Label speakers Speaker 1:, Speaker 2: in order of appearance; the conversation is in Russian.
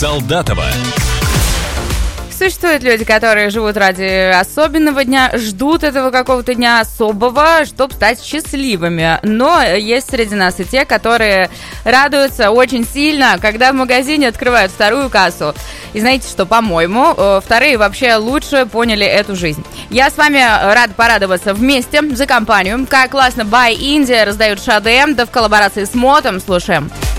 Speaker 1: Солдатова.
Speaker 2: Существуют люди, которые живут ради особенного дня, ждут этого какого-то дня особого, чтобы стать счастливыми. Но есть среди нас и те, которые радуются очень сильно, когда в магазине открывают вторую кассу. И знаете что, по-моему, вторые вообще лучше поняли эту жизнь. Я с вами рада порадоваться вместе за компанию. Как классно Buy India раздают Шаде, да в коллаборации с Мотом. Слушаем.